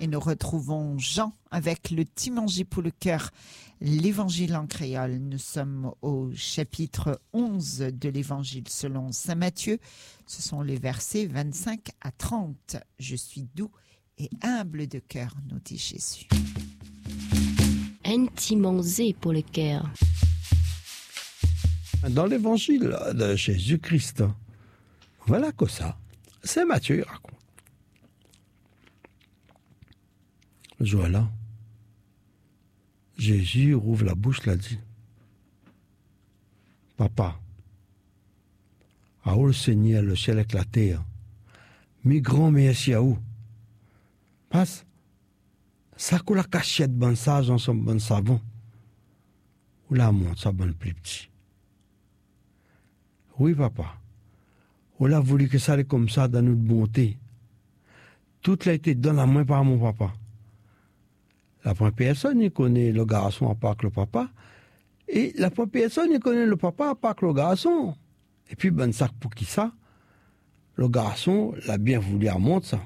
Et nous retrouvons Jean avec le Timangé pour le cœur, l'Évangile en créole. Nous sommes au chapitre 11 de l'Évangile selon saint Matthieu. Ce sont les versets 25 à 30. Je suis doux et humble de cœur, nous dit Jésus. Un Timangé pour le cœur. Dans l'Évangile de Jésus-Christ, voilà que ça, saint Matthieu raconte. Ce jour-là, Jésus rouvre la bouche, l'a dit. Papa, à où le Seigneur, le ciel avec la terre, mi grand merci à où? Passe, ça que la cachette bon sage ensemble bon savon, ou la monte ça bon plus petit. Oui, papa, on a voulu que ça allait comme ça dans notre bonté. Tout l'a été dans la main par mon papa. La première personne, il connaît le garçon à part que le papa. Et la première personne, il connaît le papa à part que le garçon. Et puis, ben, ça, pour qui ça? Le garçon l'a bien voulu à monter ça.